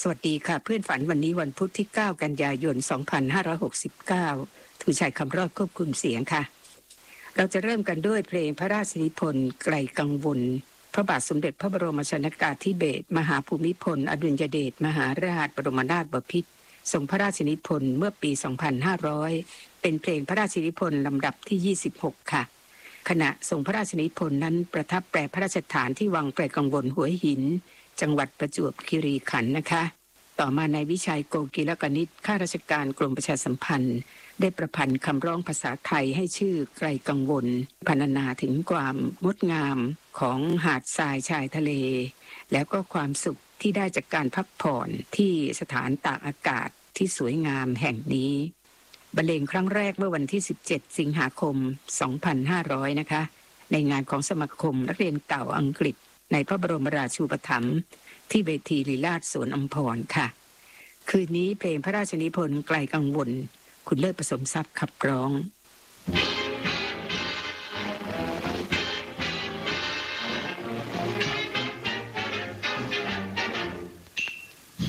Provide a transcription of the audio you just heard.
สวัสดีค่ะเพื่อนฝันวันนี้วันพุธที่9กันยายน2569ถูกชัยคำรอดควบคุมเสียงค่ะเราจะเริ่มกันด้วยเพลงพระราชนิพนธ์ไกลกังวลพระบาทสมเด็จพระบรมชนกาธิเบศรมหาภูมิพลอดุลยเดชมหาราชบรมนาถบพิตรทรงพระราชนิพนธ์เมื่อปี2500เป็นเพลงพระราชนิพนธ์ลำดับที่26ค่ะขณะทรงพระราชนิพนธ์นั้นประทับแปรพระราชฐานที่วังไกลกังวลหัวหินจังหวัดประจวบคีรีขันธ์นะคะต่อมานายวิชัยโกกีลกนิษฐ์ข้าราชการกรมประชาสัมพันธ์ได้ประพันธ์คำร้องภาษาไทยให้ชื่อไกลกังวลพรรณนาถึงความงดงามของหาดทรายชายทะเล แล้วก็ความสุขที่ได้จากการพักผ่อนที่สถานตากอากาศที่สวยงามแห่งนี้บรรเลงครั้งแรกเมื่อวันที่17สิงหาคม2500นะคะในงานของสมาคมนักเรียนเก่าอังกฤษในพระบรมราชูปถัมภ์ที่เวทีลีลาศสวนอัมพรค่ะคืนนี้เพลงพระราชนิพนธ์ไกลกังวลคุณเลิศผสมทรัพย์ขับร้อง